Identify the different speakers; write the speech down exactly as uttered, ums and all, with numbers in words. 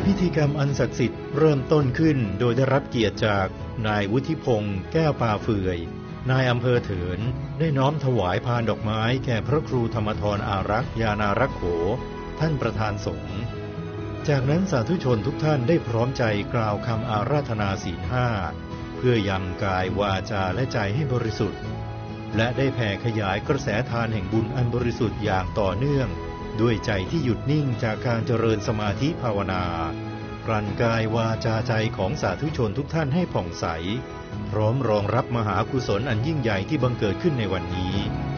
Speaker 1: พิธีกรรมอันศักดิ์สิทธิ์เริ่มต้นขึ้นโดยได้รับเกียรติจากนายวุฒิพงษ์แก้วปาเฟื่อยนายอำเภอเถินได้น้อมถวายพานดอกไม้แก่พระครูธรรมธรอารักษ์ยานารักโขท่านประธานสงฆ์จากนั้นสาธุชนทุกท่านได้พร้อมใจกล่าวคำอาราธนาศีลห้าเพื่อยังกายวาจาและใจให้บริสุทธิ์และได้แผ่ขยายกระแสทานแห่งบุญอันบริสุทธิ์อย่างต่อเนื่องด้วยใจที่หยุดนิ่งจากการเจริญสมาธิภาวนากลั่นกายวาจาใจของสาธุชนทุกท่านให้ผ่องใสพร้อมรองรับมหากุศลอันยิ่งใหญ่ที่บังเกิดขึ้นในวันนี้